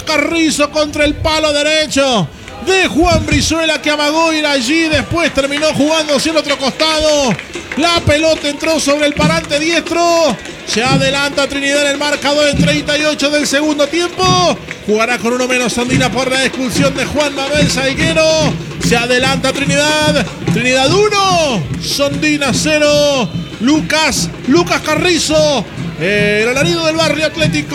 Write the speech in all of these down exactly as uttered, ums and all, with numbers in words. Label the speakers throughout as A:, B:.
A: Carrizo contra el palo derecho de Juan Brizuela, que amagó ir allí, después terminó jugando hacia el otro costado. La pelota entró sobre el parante diestro. Se adelanta Trinidad en el marcador en treinta y ocho del segundo tiempo. Jugará con uno menos Sondina por la expulsión de Juan Mabel Saiguero. Se adelanta Trinidad. Trinidad uno, Sondina cero. Lucas, Lucas Carrizo, el alarido del Barrio Atlético.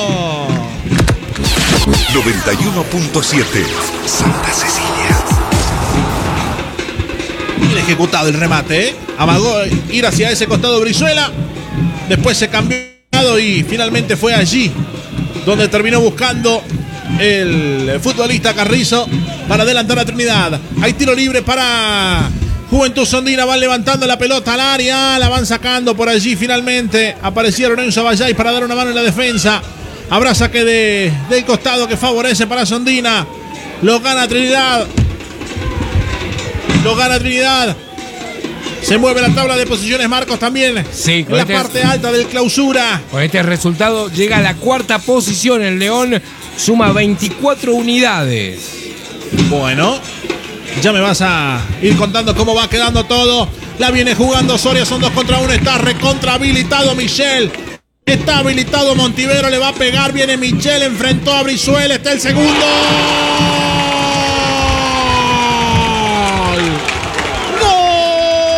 B: noventa y uno punto siete Santa Cecilia.
A: Bien ejecutado el remate, ¿eh? Amagó ir hacia ese costado Brizuela. Después se cambió y finalmente fue allí donde terminó buscando el futbolista Carrizo para adelantar a Trinidad. Hay tiro libre para Juventud Sondina. Van levantando la pelota al área, la van sacando por allí. Finalmente aparecía Lorenzo Vallay para dar una mano en la defensa. Habrá saque de, del costado que favorece para Sondina. Lo gana Trinidad. Lo gana Trinidad. Se mueve la tabla de posiciones, Marcos, también.
C: Sí, con
A: en la
C: este,
A: parte alta del clausura.
C: Con este resultado llega a la cuarta posición. El León suma veinticuatro unidades.
A: Bueno, ya me vas a ir contando cómo va quedando todo. La viene jugando Soria, son dos contra uno. Está recontra habilitado Michel. Está habilitado Montivero, le va a pegar. Viene Michel, enfrentó a Brizuela. Está el segundo.